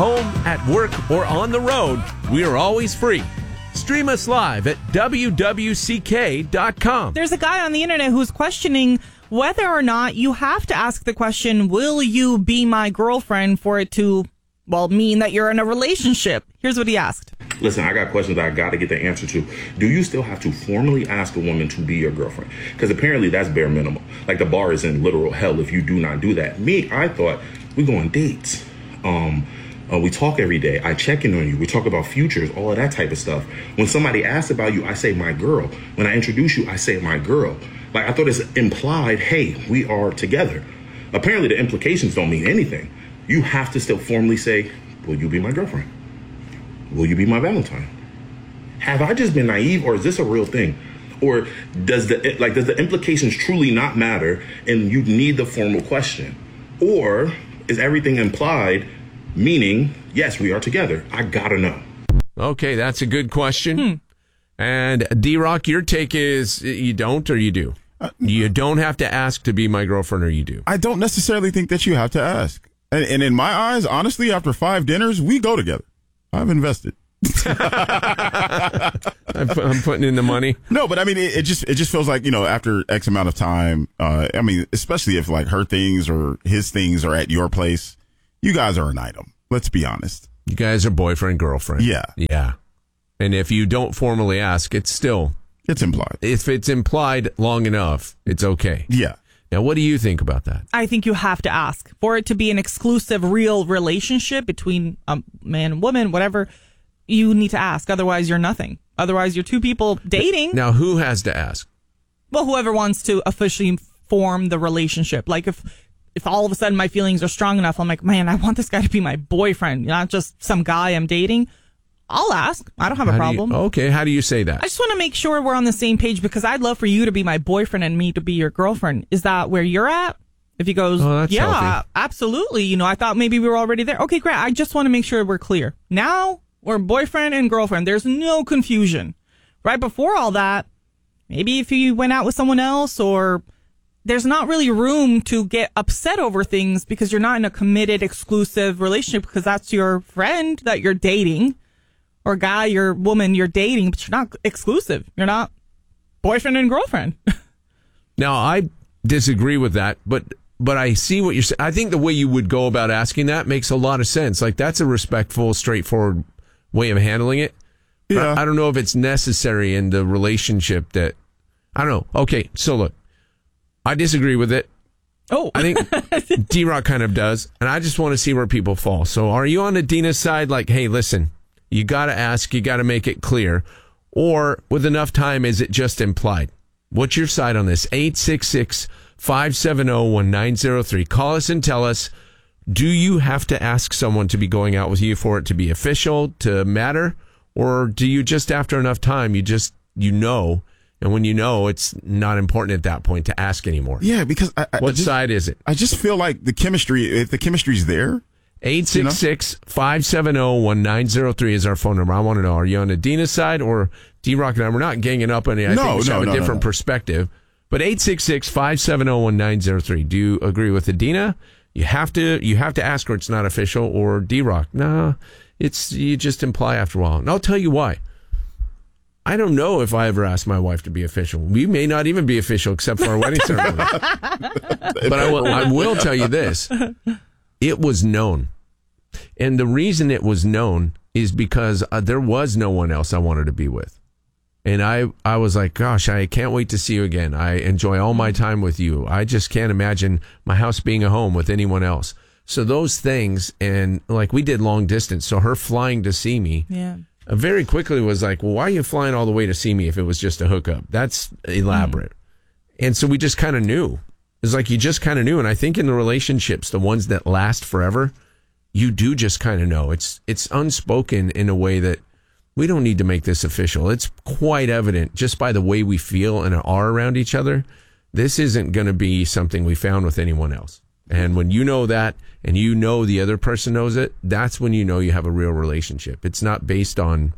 home, at work, or on the road, we are always free. Stream us live at wwck.com. There's a guy on the internet who's questioning whether or not you have to ask the question, will you be my girlfriend, for it to, well, mean that you're in a relationship. Here's what he asked. Listen, I got questions I got to get the answer to. Do you still have to formally ask a woman to be your girlfriend? Because apparently that's bare minimum. Like, the bar is in literal hell if you do not do that. Me, I thought we go on dates. We talk every day. I check in on you. We talk about futures, all of that type of stuff. When somebody asks about you, I say my girl. When I introduce you, I say my girl. Like, I thought it's implied, hey, we are together. Apparently the implications don't mean anything. You have to still formally say, will you be my girlfriend? Will you be my Valentine? Have I just been naive, or is this a real thing? Or does the implications truly not matter and you need the formal question? Or is everything implied, meaning, yes, we are together? I gotta know. Okay, that's a good question. And D-Rock, your take is you don't or you do? You don't have to ask to be my girlfriend, or you do? I don't necessarily think that you have to ask. And in my eyes, honestly, after 5 dinners, we go together. I've invested. I'm putting in the money. No, but I mean, it just feels like, after X amount of time, I mean, especially if like her things or his things are at your place, you guys are an item. Let's be honest. You guys are boyfriend, girlfriend. Yeah. Yeah. And if you don't formally ask, it's implied. If it's implied long enough, it's okay. Yeah. Now, what do you think about that? I think you have to ask. For it to be an exclusive, real relationship between a man and woman, whatever, you need to ask. Otherwise, you're nothing. Otherwise, you're two people dating. Now, who has to ask? Well, whoever wants to officially form the relationship. Like, if all of a sudden my feelings are strong enough, I'm like, man, I want this guy to be my boyfriend, not just some guy I'm dating. I'll ask. I don't have a problem. Okay, how do you say that? I just want to make sure we're on the same page, because I'd love for you to be my boyfriend and me to be your girlfriend. Is that where you're at? If he goes, yeah, healthy. Absolutely. I thought maybe we were already there. Okay, great. I just want to make sure we're clear. Now we're boyfriend and girlfriend. There's no confusion. Right before all that, maybe if you went out with someone else, or there's not really room to get upset over things because you're not in a committed, exclusive relationship, because that's your friend that you're dating. Or guy, or woman you're dating, but you're not exclusive. You're not boyfriend and girlfriend. Now, I disagree with that, but I see what you're saying. I think the way you would go about asking that makes a lot of sense. Like, that's a respectful, straightforward way of handling it. Yeah. I don't know if it's necessary in the relationship that, I don't know. Okay, so look, I disagree with it. Oh. I think D-Rock kind of does, and I just want to see where people fall. So are you on Adina's side? Like, hey, listen, you got to ask, you got to make it clear. Or with enough time, is it just implied? What's your side on this? 866-570-1903. Call us and tell us, do you have to ask someone to be going out with you for it to be official, to matter? Or do you just, after enough time, you know, and when you know, it's not important at that point to ask anymore? Yeah, because what side is it? I just feel like if the chemistry's there. 866-570-1903 is our phone number. I want to know, are you on Adina's side or D-Rock and I? We're not ganging up on it. I think we should have a different perspective. But 866-570-1903. Do you agree with Adina? You have to ask her, it's not official, or D-Rock? Nah, you just imply after a while. And I'll tell you why. I don't know if I ever asked my wife to be official. We may not even be official except for our wedding ceremony. But I will tell you this. It was known. And the reason it was known is because there was no one else I wanted to be with. And I was like, gosh, I can't wait to see you again. I enjoy all my time with you. I just can't imagine my house being a home with anyone else. So those things, and like we did long distance, so her flying to see me very quickly was like, well, why are you flying all the way to see me if it was just a hookup? That's elaborate. And so we just kind of knew. It's like you just kind of knew. And I think in the relationships, the ones that last forever, you do just kind of know. It's unspoken in a way that we don't need to make this official. It's quite evident just by the way we feel and are around each other. This isn't going to be something we found with anyone else. And when you know that, and you know the other person knows it, that's when you know you have a real relationship. It's not based on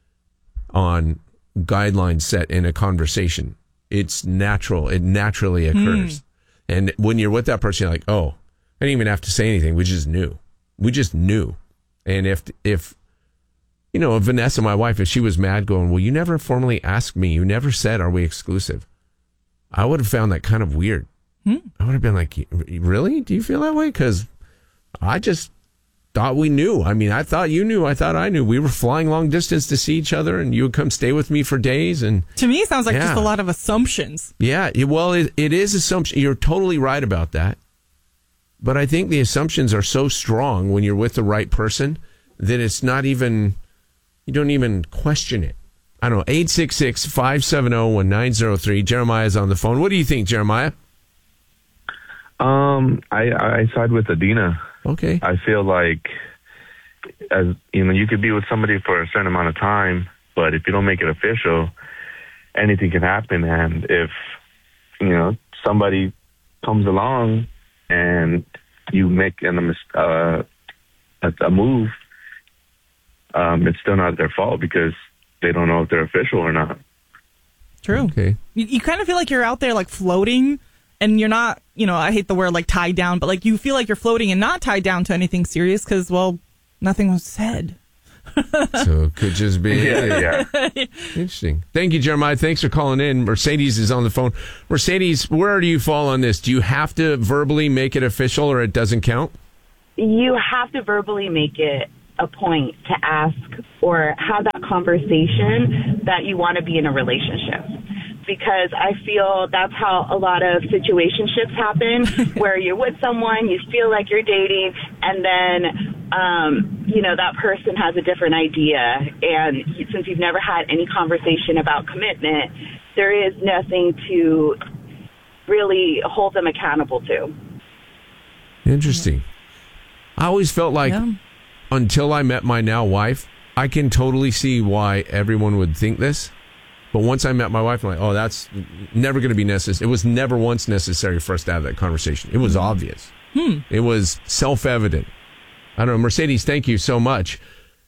guidelines set in a conversation. It's natural. It naturally occurs. And when you're with that person, you're like, oh, I didn't even have to say anything. We just knew. And if Vanessa, my wife, if she was mad going, well, you never formally asked me, you never said, are we exclusive? I would have found that kind of weird. I would have been like, really? Do you feel that way? Because I just thought we knew. I mean, I thought you knew. I thought I knew. We were flying long distance to see each other, and you would come stay with me for days. And to me, it sounds like just a lot of assumptions. Yeah, well, it is assumption. You're totally right about that. But I think the assumptions are so strong when you're with the right person that it's not even, you don't even question it. I don't know, 866-570-1903. Jeremiah's on the phone. What do you think, Jeremiah? I side with Adina. Okay. I feel like, as you could be with somebody for a certain amount of time, but if you don't make it official, anything can happen. And if somebody comes along and you make a move, it's still not their fault because they don't know if they're official or not. True. Okay. You kind of feel like you're out there like floating, and you're not, I hate the word like tied down, but like you feel like you're floating and not tied down to anything serious because, well, nothing was said. So it could just be. Yeah. Interesting. Thank you, Jeremiah. Thanks for calling in. Mercedes is on the phone. Mercedes, where do you fall on this? Do you have to verbally make it official or it doesn't count? You have to verbally make it a point to ask or have that conversation that you want to be in a relationship. Because I feel that's how a lot of situationships happen, where you're with someone, you feel like you're dating, and then, that person has a different idea. And since you've never had any conversation about commitment, there is nothing to really hold them accountable to. Interesting. I always felt like until I met my now wife, I can totally see why everyone would think this. But once I met my wife, I'm like, oh, that's never going to be necessary. It was never once necessary for us to have that conversation. It was obvious. It was self-evident. I don't know. Mercedes, thank you so much.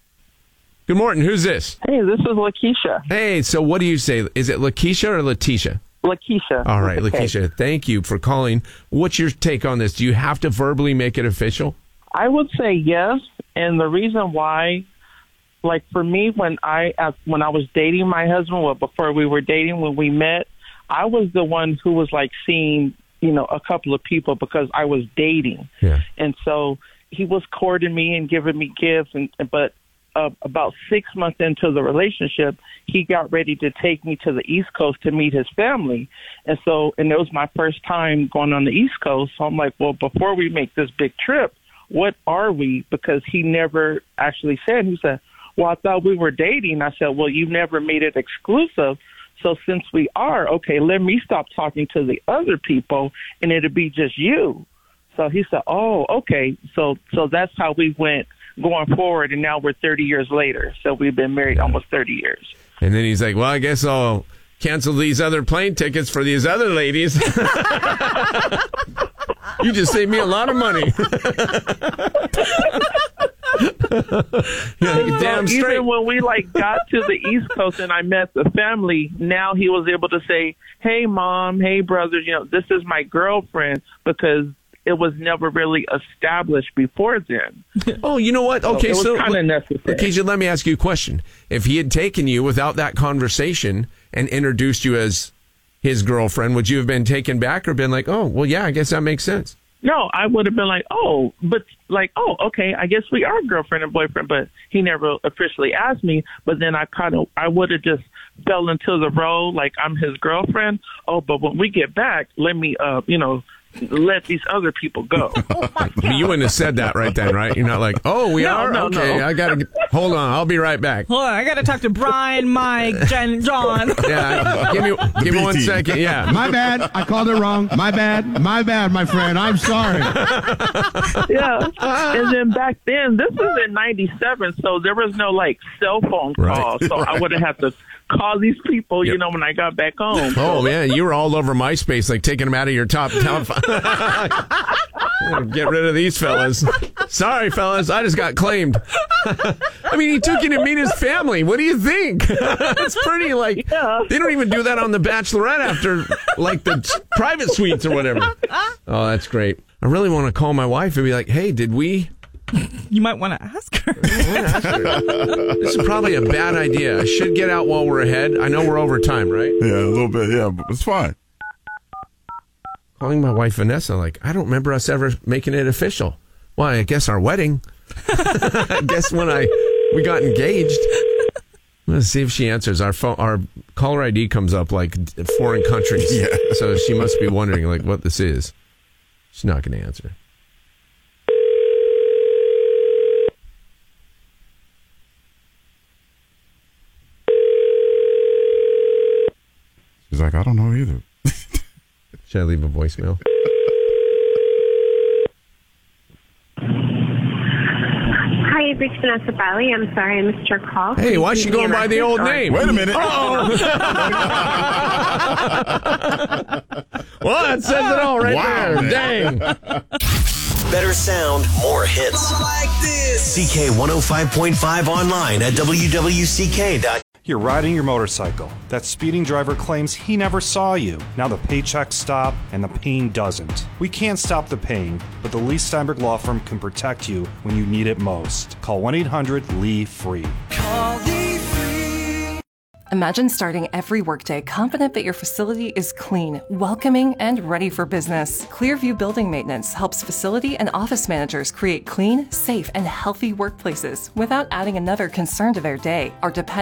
Good morning. Who's this? Hey, this is Lakeisha. Hey, so what do you say? Is it Lakeisha or Letitia? Lakeisha. All right, Lakeisha, thank you for calling. What's your take on this? Do you have to verbally make it official? I would say yes, and the reason why, like for me, when I was dating my husband, well, before we were dating, when we met, I was the one who was like seeing, a couple of people because I was dating. Yeah. And so he was courting me and giving me gifts, but about 6 months into the relationship, he got ready to take me to the East Coast to meet his family. And it was my first time going on the East Coast. So I'm like, well, before we make this big trip, what are we? Because he never actually said. He said, well, I thought we were dating. I said, well, you never made it exclusive. So since we are, okay, let me stop talking to the other people and it'll be just you. So he said, oh, okay. So that's how we went going forward. And now we're 30 years later. So we've been married almost 30 years. And then he's like, well, I guess I'll cancel these other plane tickets for these other ladies. You just saved me a lot of money. Damn straight. Even when we got to the East Coast and I met the family, now he was able to say, hey, Mom, hey, brothers, this is my girlfriend, because it was never really established before then. Oh, you know what? Okay, so it was kind of necessary. Keisha, let me ask you a question. If he had taken you without that conversation and introduced you as his girlfriend, would you have been taken back or been like, oh, well, yeah, I guess that makes sense? No, I would have been like, okay, I guess we are girlfriend and boyfriend, but he never officially asked me. But then I would have just fell into the role like I'm his girlfriend. Oh, but when we get back, let me, let these other people go. You wouldn't have said that right then, right? You're not like, oh, we are? No, okay, no. I got to, hold on, I'll be right back. Hold on, I got to talk to Brian, Mike, Jen, John. Yeah, give me 1 second, yeah. My bad, I called it wrong. My bad, my friend, I'm sorry. Yeah, and then back then, this was in 97, so there was no, cell phone call, so I would have had to call these people, when I got back home. Oh, man, you were all over MySpace, taking them out of your top Get rid of these fellas. Sorry, fellas, I just got claimed. I mean, he took you to meet his family. What do you think? It's pretty they don't even do that on The Bachelorette after the private suites or whatever. Oh, that's great. I really want to call my wife and be like, hey, did we You might want to ask her. This is probably a bad idea. I should get out while we're ahead. I know we're over time, right? Yeah, a little bit. Yeah, but it's fine. Calling my wife Vanessa, like, I don't remember us ever making it official. Well, I guess our wedding. I guess when we got engaged. Let's see if she answers. Our caller ID comes up like foreign countries. Yeah. So she must be wondering like what this is. She's not going to answer. She's like, I don't know either. Should I leave a voicemail? Hi, you've reached Vanessa Bally. I'm sorry I missed your call. Hey, why is she going by the old name? Wait a minute. Oh. Well, that says it all right there. Man. Dang. Better sound, more hits. Like this. CK 105.5 online at wwck.com. You're riding your motorcycle. That speeding driver claims he never saw you. Now the paychecks stop and the pain doesn't. We can't stop the pain, but the Lee Steinberg Law Firm can protect you when you need it most. Call 1-800-LEE-FREE. Call Lee Free. Imagine starting every workday confident that your facility is clean, welcoming, and ready for business. Clearview Building Maintenance helps facility and office managers create clean, safe, and healthy workplaces without adding another concern to their day. Our dependable